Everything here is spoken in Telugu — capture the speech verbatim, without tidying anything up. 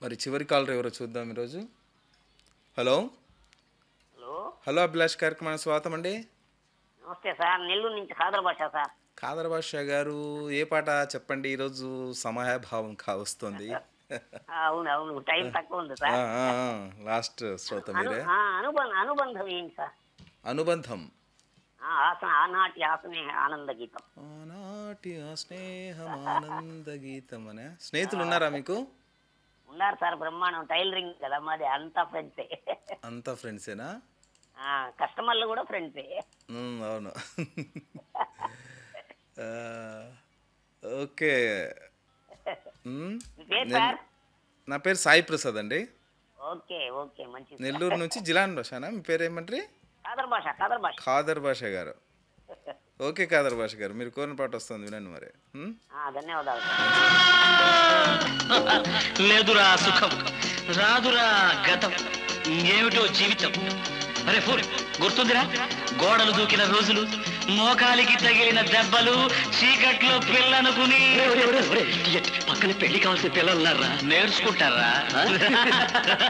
మరి చివరి కాలర్ ఎవరో చూద్దాం ఈరోజు. హలో హలో హలో అభిలాష్ కార్యక్రమానికి స్వాగతం అండి. నమస్తే సార్, నెల్లూరు నుంచి ఖాదర్ భాష సార్. ఖాదర్ బాషా గారు, ఏ పాట చెప్పండి, ఈరోజు సమయాభావం కావస్తుంది. ఆ, అవును అవును టైం తక్కువ ఉంది సార్. లాస్ట్ శ్రోత అను మీరే. ఆ, అనుబంధ అనుబంధం ఏంటి సార్? అనుబంధం. ఆ, ఆసన ఆనాటి ఆసనే ఆనంద గీతం. ఆనాటి ఆ స్నేహం ఆనంద గీతం అనే స్నేహితులు ఉన్నారా మీకు? ఉన్నారు సార్, బ్రహ్మాండం. టైలరింగ్ కదా మాది, అంతా ఫ్రెండ్సే. అంతా ఫ్రెండ్సేనా? ఆ, కస్టమర్లు కూడా ఫ్రెండ్సే. ఉమ్, అవును. ఆ, ఓకే. ఉమ్, మీ పేరు నెల్- సార్? నా పేరు సాయి ప్రసాద్ అండి. ఓకే ఓకే, మంచిది. నెల్లూరు నుంచి జిలాన్ భాషనా? మీ పేరు ఏమంటారు? ఖాదర్ భాష ఖాదర్ భాష. ఖాదర్ భాష గారు. ఓకే ఖాదర్ భాష గారు, మీరు కోరిన పాట వస్తుంది, వినండి మరి. ఉమ్? ఆ, ధన్యవాదాలు. లేదురా సుఖం, రాదురా గతం, ఏమిటో జీవితం. అరే ఫోన్ గుర్తుందిరా? గోడలు దూకిన రోజులు, మోకాలికి తగిలిన దెబ్బలు, చీకట్లో పిల్లనుకుని. పక్కన పెళ్లి కావాల్సిన పిల్లలున్నారా? నేర్చుకుంటారా?